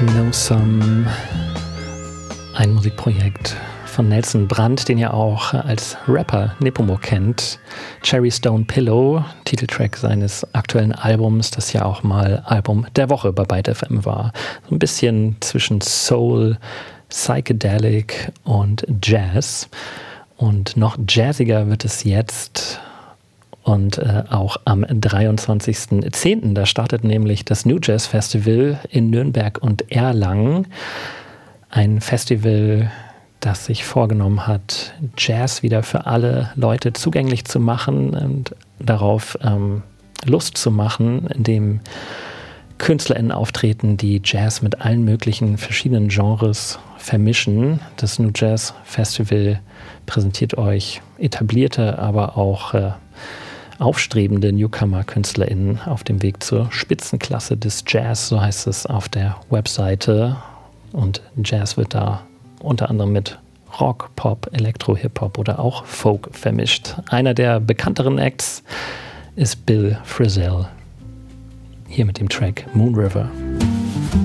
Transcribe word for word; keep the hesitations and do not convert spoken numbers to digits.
Know Some, ein Musikprojekt von Nelson Brandt, den ihr auch als Rapper Nepomuk kennt. Cherry Stone Pillow, Titeltrack seines aktuellen Albums, das ja auch mal Album der Woche bei Byte F M war. So ein bisschen zwischen Soul, Psychedelic und Jazz. Und noch jazziger wird es jetzt. Und äh, auch am dreiundzwanzigsten zehnten Da startet nämlich das New Jazz Festival in Nürnberg und Erlangen. Ein Festival, das sich vorgenommen hat, Jazz wieder für alle Leute zugänglich zu machen und darauf ähm, Lust zu machen, indem KünstlerInnen auftreten, die Jazz mit allen möglichen verschiedenen Genres vermischen. Das New Jazz Festival präsentiert euch etablierte, aber auch äh, aufstrebende Newcomer-KünstlerInnen auf dem Weg zur Spitzenklasse des Jazz, so heißt es auf der Webseite. Und Jazz wird da unter anderem mit Rock, Pop, Elektro, Hip-Hop oder auch Folk vermischt. Einer der bekannteren Acts ist Bill Frisell. Hier mit dem Track Moon River.